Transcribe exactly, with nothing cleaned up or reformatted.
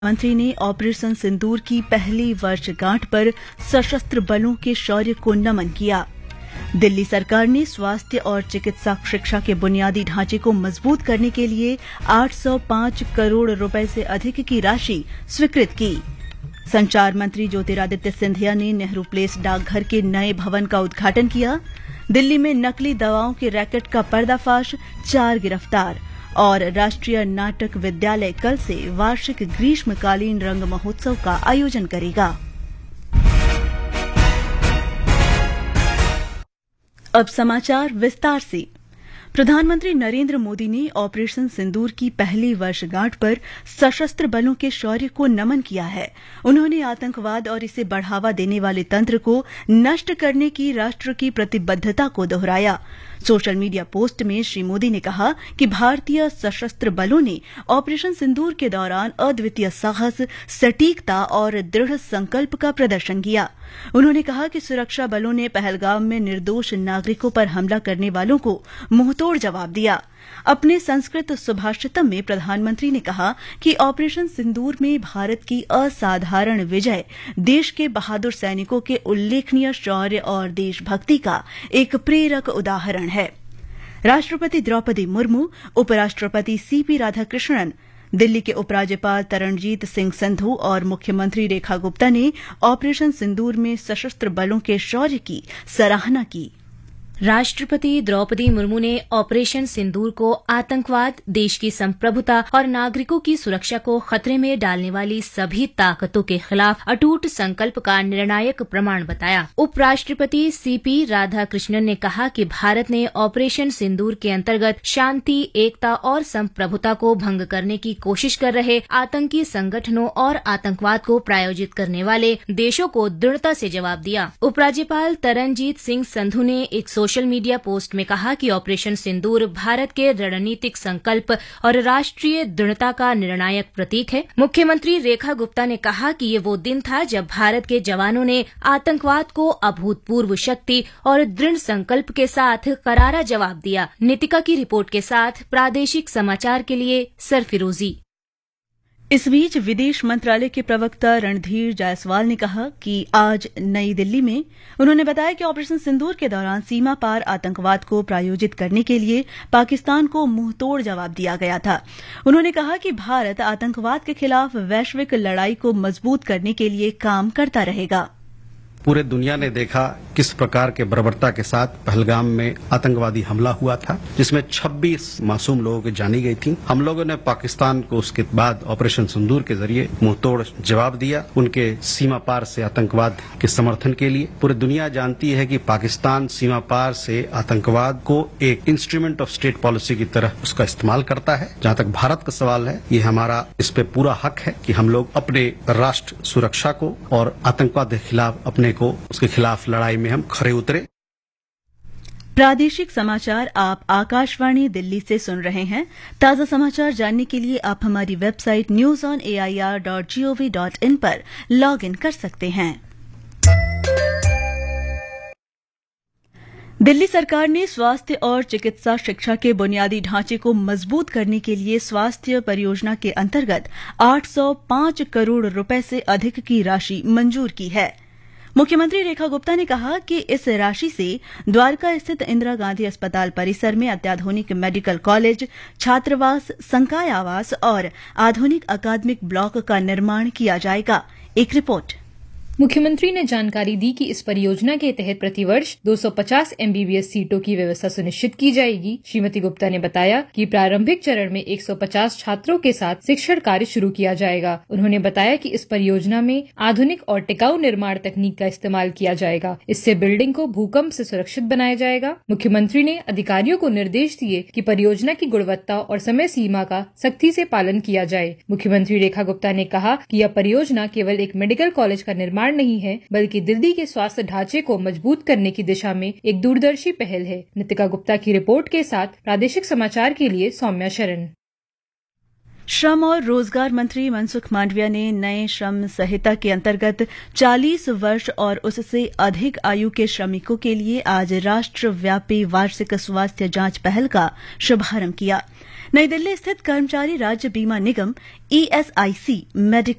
मंत्री ने ऑपरेशन सिंदूर की पहली वर्षगांठ पर सशस्त्र बलों के शौर्य को नमन किया। दिल्ली सरकार ने स्वास्थ्य और चिकित्सा शिक्षा के बुनियादी ढांचे को मजबूत करने के लिए आठ सौ पाँच करोड़ रुपए से अधिक की राशि स्वीकृत की। संचार मंत्री ज्योतिरादित्य सिंधिया ने नेहरू प्लेस डाकघर के नए भवन का उद्घाटन किया। दिल्ली में नकली दवाओं के रैकेट का पर्दाफाश, चार गिरफ्तार। और राष्ट्रीय नाटक विद्यालय कल से वार्षिक ग्रीष्मकालीन रंग महोत्सव का आयोजन करेगा। अब समाचार विस्तार से। प्रधानमंत्री नरेंद्र मोदी ने ऑपरेशन सिंदूर की पहली वर्षगांठ पर सशस्त्र बलों के शौर्य को नमन किया है। उन्होंने आतंकवाद और इसे बढ़ावा देने वाले तंत्र को नष्ट करने की राष्ट्र की प्रतिबद्धता को दोहराया। सोशल मीडिया पोस्ट में श्री मोदी ने कहा कि भारतीय सशस्त्र बलों ने ऑपरेशन सिंदूर के दौरान अद्वितीय साहस, सटीकता और दृढ़ संकल्प का प्रदर्शन किया। उन्होंने कहा कि सुरक्षा बलों ने पहलगाम में निर्दोष नागरिकों पर हमला करने वालों को मुंहतोड़ जवाब दिया। अपने संस्कृत सुभाषितम में प्रधानमंत्री ने कहा कि ऑपरेशन सिंदूर में भारत की असाधारण विजय देश के बहादुर सैनिकों के उल्लेखनीय शौर्य और देशभक्ति का एक प्रेरक उदाहरण है। राष्ट्रपति द्रौपदी मुर्मू, उपराष्ट्रपति सीपी राधाकृष्णन, दिल्ली के उपराज्यपाल तरणजीत सिंह संधू और मुख्यमंत्री रेखा गुप्ता ने ऑपरेशन सिंदूर में सशस्त्र बलों के शौर्य की सराहना की। राष्ट्रपति द्रौपदी मुर्मू ने ऑपरेशन सिंदूर को आतंकवाद, देश की संप्रभुता और नागरिकों की सुरक्षा को खतरे में डालने वाली सभी ताकतों के खिलाफ अटूट संकल्प का निर्णायक प्रमाण बताया। उपराष्ट्रपति सीपी राधाकृष्णन ने कहा कि भारत ने ऑपरेशन सिंदूर के अंतर्गत शांति, एकता और संप्रभुता को भंग करने की कोशिश कर रहे आतंकी संगठनों और आतंकवाद को प्रायोजित करने वाले देशों को दृढ़ता से जवाब दिया। उपराज्यपाल तरनजीत सिंह संधू ने एक सोशल मीडिया पोस्ट में कहा कि ऑपरेशन सिंदूर भारत के रणनीतिक संकल्प और राष्ट्रीय दृढ़ता का निर्णायक प्रतीक है। मुख्यमंत्री रेखा गुप्ता ने कहा कि ये वो दिन था जब भारत के जवानों ने आतंकवाद को अभूतपूर्व शक्ति और दृढ़ संकल्प के साथ करारा जवाब दिया। नितिका की रिपोर्ट के साथ प्रादेशिक समाचार के लिए सरफिरोजी। इस बीच विदेश मंत्रालय के प्रवक्ता रणधीर जायसवाल ने कहा कि आज नई दिल्ली में उन्होंने बताया कि ऑपरेशन सिंदूर के दौरान सीमा पार आतंकवाद को प्रायोजित करने के लिए पाकिस्तान को मुंहतोड़ जवाब दिया गया था। उन्होंने कहा कि भारत आतंकवाद के खिलाफ वैश्विक लड़ाई को मजबूत करने के लिए काम करता रहेगा। पूरे दुनिया ने देखा किस प्रकार के बर्बरता के साथ पहलगाम में आतंकवादी हमला हुआ था, जिसमें छब्बीस मासूम लोगों की जानी गई थी। हम लोगों ने पाकिस्तान को उसके बाद ऑपरेशन सिंदूर के जरिए मुंहतोड़ जवाब दिया, उनके सीमा पार से आतंकवाद के समर्थन के लिए। पूरी दुनिया जानती है कि पाकिस्तान सीमा पार से आतंकवाद को एक इंस्ट्रूमेंट ऑफ स्टेट पॉलिसी की तरह उसका इस्तेमाल करता है। जहां तक भारत का सवाल है, ये हमारा इस पे पूरा हक है कि हम लोग अपने राष्ट्र सुरक्षा को और आतंकवाद के खिलाफ अपने को उसके खिलाफ लड़ाई में हम खड़े उतरे। प्रादेशिक समाचार आप आकाशवाणी दिल्ली से सुन रहे हैं। ताजा समाचार जानने के लिए आप हमारी website news on A I R dot G O V dot in पर लॉग इन कर सकते हैं। दिल्ली सरकार ने स्वास्थ्य और चिकित्सा शिक्षा के बुनियादी ढांचे को मजबूत करने के लिए स्वास्थ्य परियोजना के अंतर्गत आठ सौ पाँच करोड़ रुपए से अधिक की राशि मंजूर की है। मुख्यमंत्री रेखा गुप्ता ने कहा कि इस राशि से द्वारका स्थित इंदिरा गांधी अस्पताल परिसर में अत्याधुनिक मेडिकल कॉलेज, छात्रावास, संकाय आवास और आधुनिक अकादमिक ब्लॉक का निर्माण किया जाएगा। एक रिपोर्ट। मुख्यमंत्री ने जानकारी दी कि इस परियोजना के तहत प्रतिवर्ष दो सौ पचास एम बी बी एस सीटों की व्यवस्था सुनिश्चित की जाएगी। श्रीमती गुप्ता ने बताया कि प्रारंभिक चरण में एक सौ पचास छात्रों के साथ शिक्षण कार्य शुरू किया जाएगा। उन्होंने बताया कि इस परियोजना में आधुनिक और टिकाऊ निर्माण तकनीक का इस्तेमाल किया जाएगा। इससे बिल्डिंग को भूकंप से सुरक्षित बनाया जाएगा। मुख्यमंत्री ने अधिकारियों को निर्देश दिए कि परियोजना की गुणवत्ता और समय सीमा का सख्ती से पालन किया जाए। मुख्यमंत्री रेखा गुप्ता ने कहा कि यह परियोजना केवल एक मेडिकल कॉलेज का निर्माण नहीं है, बल्कि दिल्ली के स्वास्थ्य ढांचे को मजबूत करने की दिशा में एक दूरदर्शी पहल है। नितिका गुप्ता की रिपोर्ट के साथ प्रादेशिक समाचार के लिए सौम्या शरण। श्रम और रोजगार मंत्री मनसुख मांडविया ने नए श्रम संहिता के अंतर्गत चालीस वर्ष और उससे अधिक आयु के श्रमिकों के लिए आज राष्ट्रव्यापी वार्षिक स्वास्थ्य जांच पहल का शुभारंभ किया। नई दिल्ली स्थित कर्मचारी राज्य बीमा निगम ईएसआईसी मेडिकल